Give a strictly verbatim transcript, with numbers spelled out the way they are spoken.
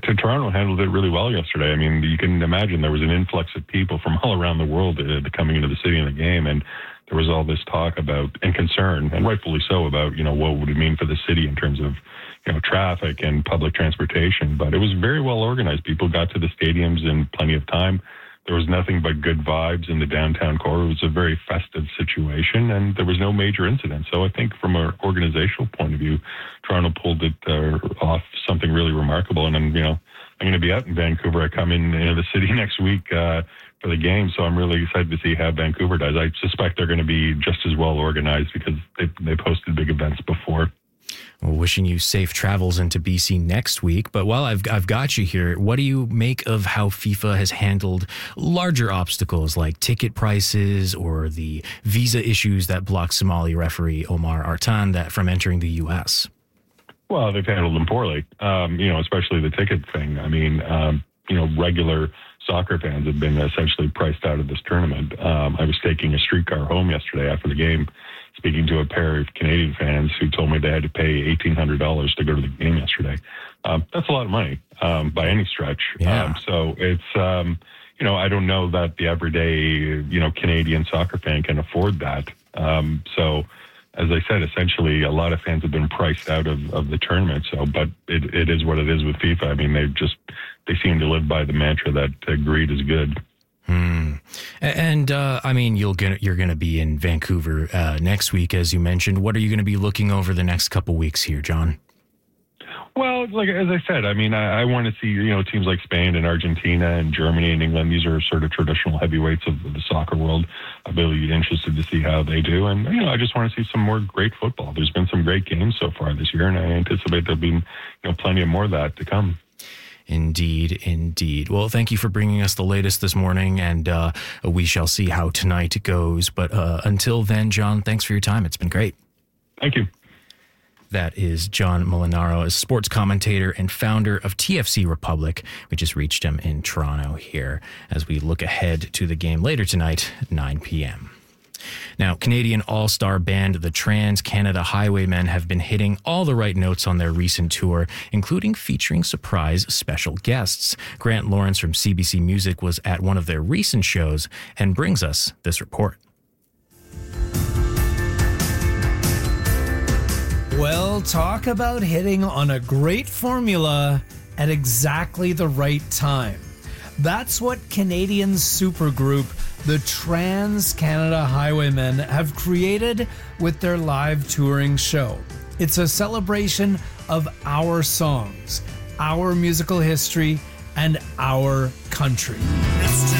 to Toronto handled it really well yesterday. I mean, you can imagine there was an influx of people from all around the world uh, coming into the city in the game, and there was all this talk about and concern, and rightfully so, about, you know, what would it mean for the city in terms of, you know, traffic and public transportation. But it was very well organized. People got to the stadiums in plenty of time. There was nothing but good vibes in the downtown core. It was a very festive situation, and there was no major incident. So I think from an organizational point of view, Toronto pulled it uh, off something really remarkable. And then, you know, I'm going to be out in Vancouver. I come in into the city next week uh, for the game, so I'm really excited to see how Vancouver does. I suspect they're going to be just as well organized because they they've hosted big events before. Well, wishing you safe travels into B C next week. But while I've I've got you here, what do you make of how FIFA has handled larger obstacles like ticket prices or the visa issues that blocked Somali referee Omar Artan that from entering the U S? Well, they've handled them poorly. Um, you know, especially the ticket thing. I mean, um, you know, regular soccer fans have been essentially priced out of this tournament. Um, I was taking a streetcar home yesterday after the game, speaking to a pair of Canadian fans who told me they had to pay eighteen hundred dollars to go to the game yesterday. Um, that's a lot of money um, by any stretch. Yeah. Um, so it's, um, you know, I don't know that the everyday, you know, Canadian soccer fan can afford that. Um, so, as I said, essentially a lot of fans have been priced out of, of the tournament. So, but it, it is what it is with FIFA. I mean, they just, they seem to live by the mantra that uh, greed is good. Hmm. And uh, I mean, you'll get, you're going to be in Vancouver uh, next week, as you mentioned. What are you going to be looking over the next couple weeks here, John? Well, like as I said, I mean, I, I want to see, you know, teams like Spain and Argentina and Germany and England. These are sort of traditional heavyweights of the soccer world. I'll be interested to see how they do. And, you know, I just want to see some more great football. There's been some great games so far this year, and I anticipate there'll be, you know, plenty of more of that to come. Indeed, indeed. Well, thank you for bringing us the latest this morning, and uh, we shall see how tonight goes. But uh, until then, John, thanks for your time. It's been great. Thank you. That is John Molinaro, a sports commentator and founder of T F C Republic. We just reached him in Toronto here as we look ahead to the game later tonight at nine p.m. Now, Canadian all-star band the Trans-Canada Highwaymen have been hitting all the right notes on their recent tour, including featuring surprise special guests. Grant Lawrence from C B C Music was at one of their recent shows and brings us this report. Well, talk about hitting on a great formula at exactly the right time. That's what Canadian supergroup the Trans-Canada Highwaymen have created with their live touring show. It's a celebration of our songs, our musical history, and our country.